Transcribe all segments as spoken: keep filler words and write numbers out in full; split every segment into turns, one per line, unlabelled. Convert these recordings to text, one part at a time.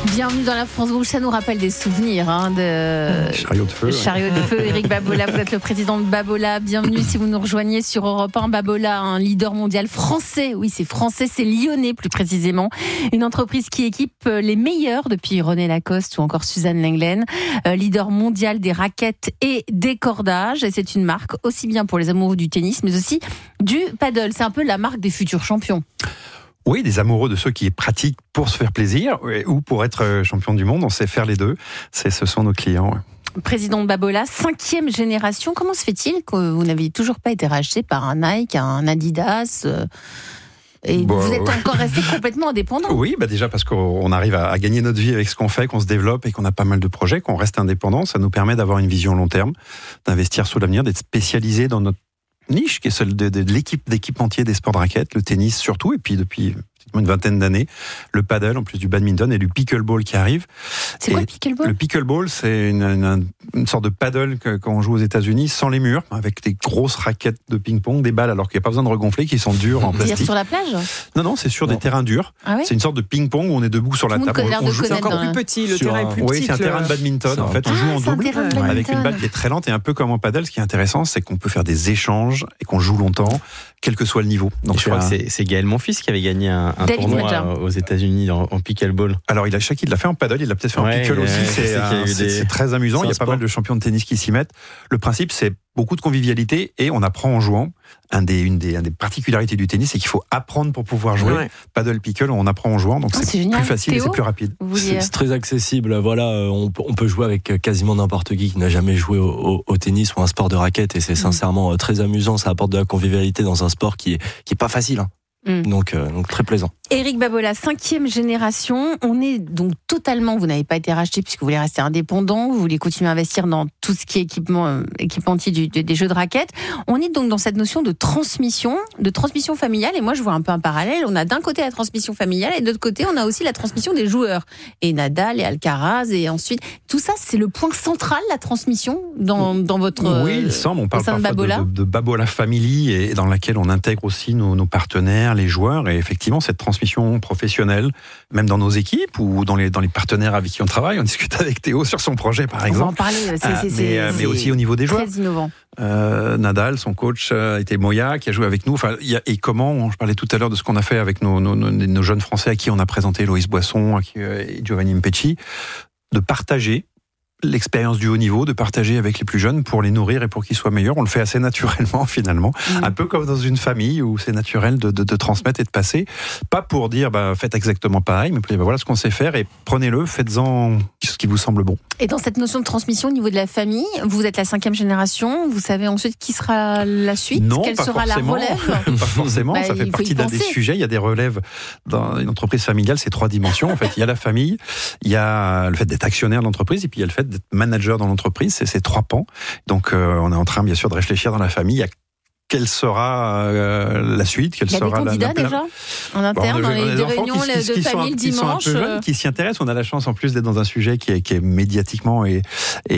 Bienvenue dans la France Rouge, ça nous rappelle des souvenirs hein, de
Chariot de feu.
Chariot de feu, Éric Babola, vous êtes le président de Babola. Bienvenue si vous nous rejoignez sur Europe un. Babola, un leader mondial français, oui c'est français, c'est lyonnais plus précisément. Une entreprise qui équipe les meilleurs depuis René Lacoste ou encore Suzanne Lenglen. Euh, leader mondial des raquettes et des cordages. Et c'est une marque aussi bien pour les amoureux du tennis mais aussi du paddle. C'est un peu la marque des futurs champions.
Oui, des amoureux de ceux qui pratiquent pour se faire plaisir ou pour être champion du monde. On sait faire les deux. C'est, ce sont nos clients.
Président de Babola, cinquième génération. Comment se fait-il que vous n'aviez toujours pas été racheté par un Nike, un Adidas et bon, vous êtes ouais. encore resté complètement indépendant?
Oui, bah déjà parce qu'on arrive à, à gagner notre vie avec ce qu'on fait, qu'on se développe et qu'on a pas mal de projets, qu'on reste indépendant. Ça nous permet d'avoir une vision long terme, d'investir sur l'avenir, d'être spécialisé dans notre niche qui est celle de, de, de l'équipe d'équipementiers des sports de raquettes, le tennis surtout, et puis depuis une vingtaine d'années, le paddle en plus du badminton et du pickleball qui arrive.
C'est et quoi le pickleball?
Le pickleball, c'est une, une, une sorte de paddle que, quand on joue aux États-Unis sans les murs, avec des grosses raquettes de ping-pong, des balles alors qu'il n'y a pas besoin de regonfler, qui sont dures en plastique.
C'est sur la plage?
Non, non, c'est sur
non.
des terrains durs.
Ah ouais,
c'est une sorte de ping-pong où on est debout sur
Tout
la table.
On, on joue,
c'est encore plus petit, le terrain
un,
est plus petit.
Oui, c'est un
le...
terrain de badminton. En fait, on
ah,
joue en double avec une balle qui est très lente et un peu comme en paddle. Ce qui est intéressant, c'est qu'on peut faire des échanges et qu'on joue longtemps, quel que soit le niveau.
Donc je crois un... que c'est, c'est Gaël Monfils qui avait gagné un, un tournoi aux États-Unis en, en pickleball.
Alors il a Shaq, il l'a fait en paddle, il l'a peut-être fait ouais, en pickle aussi. C'est, c'est, un, c'est, des... c'est très amusant. C'est il y a pas mal de champions de tennis qui s'y mettent. Le principe, c'est beaucoup de convivialité et on apprend en jouant. Un des, une des, un des particularités du tennis, c'est qu'il faut apprendre pour pouvoir jouer. Ouais. Paddle, pickle, on apprend en jouant, donc oh, c'est, c'est plus facile Théo, et c'est plus rapide.
C'est, c'est très accessible. Voilà, on, on peut jouer avec quasiment n'importe qui qui n'a jamais joué au, au, au tennis ou un sport de raquette, et c'est mmh. sincèrement très amusant. Ça apporte de la convivialité dans un sport qui est, qui est pas facile. Hein. Mmh. Donc, euh, donc très plaisant.
Éric Babola, cinquième génération. On est donc totalement, vous n'avez pas été racheté puisque vous voulez rester indépendant, vous voulez continuer à investir dans tout ce qui est équipement, euh, équipementier du, de, des jeux de raquettes. On est donc dans cette notion de transmission, de transmission familiale. Et moi, je vois un peu un parallèle. On a d'un côté la transmission familiale et de l'autre côté, on a aussi la transmission des joueurs. Et Nadal et Alcaraz et ensuite, tout ça, c'est le point central, la transmission dans, dans votre.
Oui, il semble. On parle
parfois de Babola.
De, de, de Babola Family et dans laquelle on intègre aussi nos, nos partenaires, les joueurs, et effectivement cette transmission professionnelle, même dans nos équipes ou dans les, dans les partenaires avec qui on travaille. On discute avec Théo sur son projet par exemple.
On va en parler, c'est,
ah,
c'est,
mais,
c'est,
euh,
c'est
mais aussi au niveau des joueurs.
Très innovant.
Euh, Nadal, son coach euh, était Moya, qui a joué avec nous. Enfin, y a, et comment, je parlais tout à l'heure de ce qu'on a fait avec nos, nos, nos, nos jeunes Français à qui on a présenté Loïs Boisson à qui, euh, et Giovanni Mpecci, de partager l'expérience du haut niveau, de partager avec les plus jeunes pour les nourrir et pour qu'ils soient meilleurs. On le fait assez naturellement finalement, mmh. un peu comme dans une famille où c'est naturel de, de, de transmettre et de passer. Pas pour dire bah, faites exactement pareil, mais bah, voilà ce qu'on sait faire et prenez-le, faites-en ce qui vous semble bon.
Et dans cette notion de transmission au niveau de la famille, vous êtes la cinquième génération, vous savez ensuite qui sera la suite?
Non,
quelle
pas
sera
forcément.
La relève?
Pas forcément, bah, ça fait partie d'un des sujets. Il y a des relèves dans une entreprise familiale, c'est trois dimensions. En fait, il y a la famille, il y a le fait d'être actionnaire de l'entreprise et puis il y a le fait d'être manager dans l'entreprise, c'est ces trois pans. Donc euh, on est en train bien sûr de réfléchir dans la famille à quelle sera euh, la suite, quelle sera la... Il y a des
candidats déjà en interne, bon, dans les, les réunions qui, qui,
de
qui
sont,
famille le dimanche.
Qui sont un peu jeunes, qui s'y intéressent. On a la chance en plus d'être dans un sujet qui est, qui est médiatiquement et, et,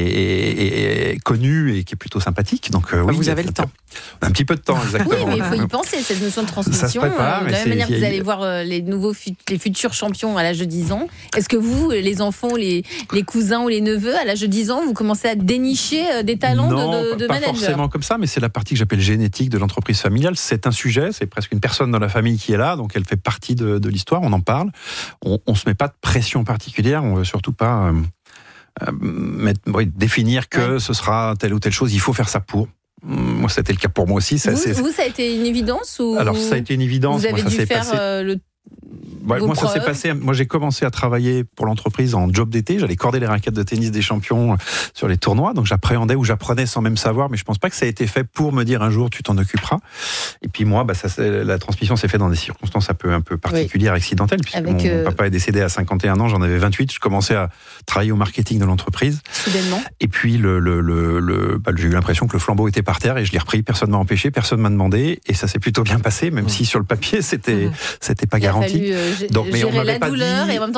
et, et connu et qui est plutôt sympathique. Donc euh, oui,
vous avez le temps.
Un petit peu de temps, exactement.
Oui, mais il faut y penser, cette notion de transmission.
Ça se prépare.
Euh, de la même manière que vous allez voir les nouveaux, les futurs champions à l'âge de dix ans. Est-ce que vous, les enfants, les, les cousins ou les neveux, à l'âge de dix ans, vous commencez à dénicher des talents
non,
de, de, de
pas
manager?
Non, pas forcément comme ça, mais c'est la partie que j'appelle génétique de l'entreprise familiale. C'est un sujet, c'est presque une personne dans la famille qui est là, donc elle fait partie de, de l'histoire, on en parle. On ne se met pas de pression particulière, on ne veut surtout pas euh, euh, mettre, oui, définir que ouais. ce sera telle ou telle chose, il faut faire ça pour. Moi, c'était le cas pour moi aussi. Ça,
vous,
c'est...
vous, ça a été une évidence ou...
Alors, ça a été une évidence.
Vous avez
moi, ça
dû
s'est
faire
passé...
euh, le...
Ouais, moi, ça s'est passé. Moi, j'ai commencé à travailler pour l'entreprise en job d'été. J'allais corder les raquettes de tennis des champions sur les tournois. Donc, j'appréhendais ou j'apprenais sans même savoir. Mais je pense pas que ça a été fait pour me dire un jour tu t'en occuperas. Et puis moi, bah, ça, la transmission s'est faite dans des circonstances un peu, un peu particulières, oui. accidentelles. Puisque Avec mon, euh... mon papa est décédé à cinquante et un ans. J'en avais vingt-huit. Je commençais à travailler au marketing de l'entreprise.
Soudainement.
Et puis, le, le, le, le, bah, j'ai eu l'impression que le flambeau était par terre et je l'ai repris. Personne m'a empêché, personne m'a demandé. Et ça s'est plutôt bien passé, même mmh. si sur le papier, c'était, mmh. c'était pas
Il
garanti.
A fallu, euh, g-
Donc, mais on m'avait
la
pas
douleur
dit...
et en même temps